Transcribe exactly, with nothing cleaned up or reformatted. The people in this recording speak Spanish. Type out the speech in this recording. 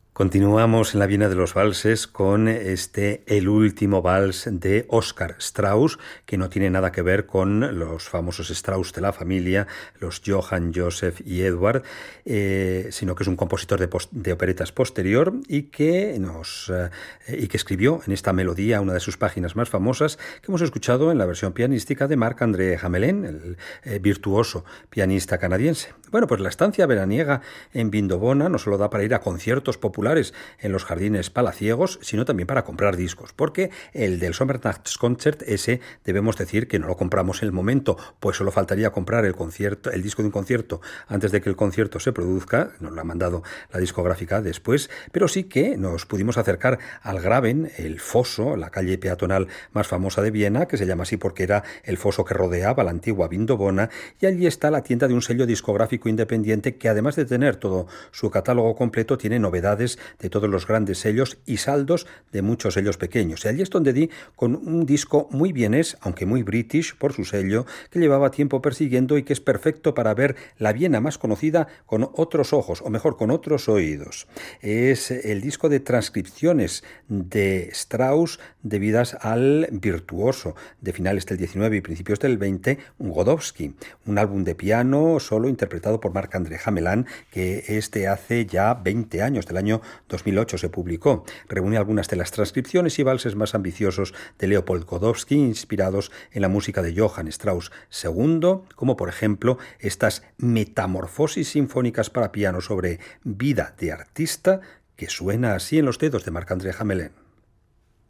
Continuamos en la Viena de los Valses con este El último vals de Oscar Strauss, que no tiene nada que ver con los famosos Strauss de la familia, los Johann, Joseph y Edward, eh, sino que es un compositor de, post, de operetas posterior y que, nos, eh, y que escribió en esta melodía una de sus páginas más famosas que hemos escuchado en la versión pianística de Marc-André Hamelin, el eh, virtuoso pianista canadiense. Bueno, pues la estancia veraniega en Vindobona no solo da para ir a conciertos populares en los jardines palaciegos, sino también para comprar discos, porque el del Sommernachtskonzert, ese debemos decir que no lo compramos en el momento, pues solo faltaría comprar el concierto, el disco de un concierto antes de que el concierto se produzca, nos lo ha mandado la discográfica después, pero sí que nos pudimos acercar al Graben, el foso, la calle peatonal más famosa de Viena, que se llama así porque era el foso que rodeaba la antigua Vindobona, y allí está la tienda de un sello discográfico independiente que, además de tener todo su catálogo completo, tiene novedades de todos los grandes sellos y saldos de muchos sellos pequeños. Y allí es donde di con un disco muy vienés, aunque muy british por su sello, que llevaba tiempo persiguiendo y que es perfecto para ver la Viena más conocida con otros ojos, o mejor, con otros oídos. Es el disco de transcripciones de Strauss debidas al virtuoso de finales del diecinueve y principios del veinte, Godowsky, un álbum de piano solo interpretado por Marc-André Hamelin, que este hace ya veinte años, del año dos mil ocho se publicó. Reúne algunas de las transcripciones y valses más ambiciosos de Leopold Godowsky, inspirados en la música de Johann Strauss segundo, como por ejemplo estas metamorfosis sinfónicas para piano sobre vida de artista, que suena así en los dedos de Marc-André Hamelin.